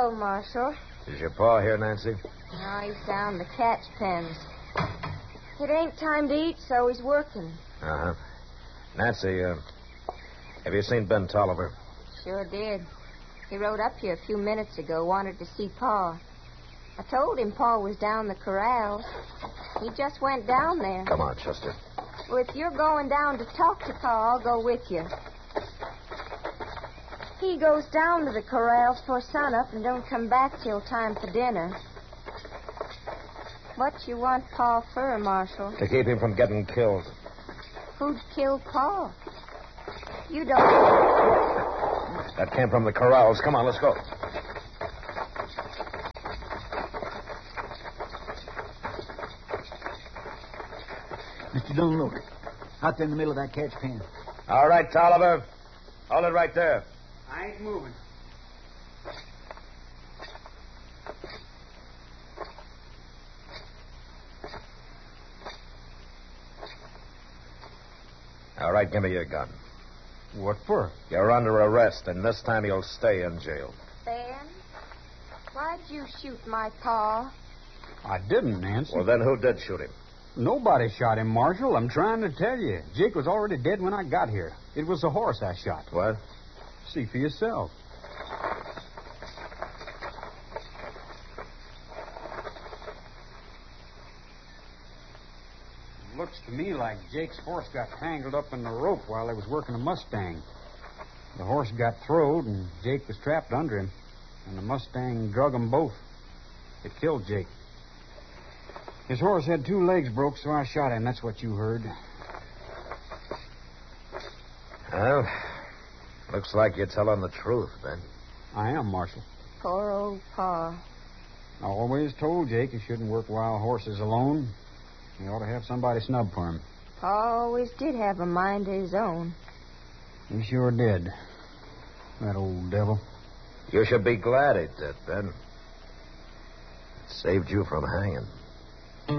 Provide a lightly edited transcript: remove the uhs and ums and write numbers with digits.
Hello, Marshal. Is your pa here, Nancy? No, he's down the catch pens. It ain't time to eat, so he's working. Uh-huh. Nancy, have you seen Ben Tolliver? Sure did. He rode up here a few minutes ago, wanted to see Pa. I told him Pa was down the corrals. He just went down there. Come on, Chester. Well, if you're going down to talk to Pa, I'll go with you. He goes down to the corrals for sunup and don't come back till time for dinner. What you want Pa for, Marshal? To keep him from getting killed. Who'd kill Pa? You don't... That came from the corrals. Come on, let's go. Mr. Dunlop, out there in the middle of that catch pen. All right, Tolliver. Hold it right there. I ain't moving. All right, give me your gun. What for? You're under arrest, and this time you'll stay in jail. Ben, why'd you shoot my Pa? I didn't, Nancy. Well, then who did shoot him? Nobody shot him, Marshal. I'm trying to tell you. Jake was already dead when I got here. It was the horse I shot. What? See for yourself. Looks to me like Jake's horse got tangled up in the rope while he was working a Mustang. The horse got throwed, and Jake was trapped under him. And the Mustang drug them both. It killed Jake. His horse had 2 legs broke, so I shot him. That's what you heard. Well, looks like you're telling the truth, Ben. I am, Marshal. Poor old Pa. I always told Jake he shouldn't work wild horses alone. He ought to have somebody snub for him. Pa always did have a mind of his own. He sure did. That old devil. You should be glad he did, Ben. It saved you from hanging.